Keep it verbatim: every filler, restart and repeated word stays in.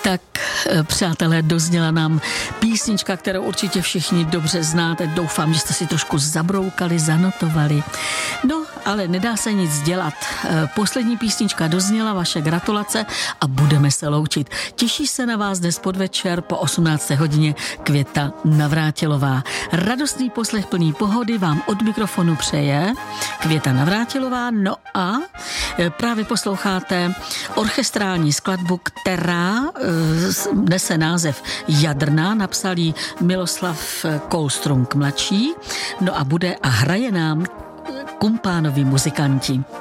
Tak, přátelé, dozněla nám písnička, kterou určitě všichni dobře znáte. Doufám, že jste si trošku zabroukali, zanotovali. No, ale nedá se nic dělat. Poslední písnička dozněla, vaše gratulace a budeme se loučit. Těší se na vás dnes podvečer po osmnácté hodině Květa Navrátilová. Radostný poslech plný pohody vám od mikrofonu přeje Květa Navrátilová. No a právě posloucháte orchestrální skladbu, která nese název Jadrná, napsal ji Miloslav Koulstrung mladší, no a bude a hraje nám kumpánoví muzikanti.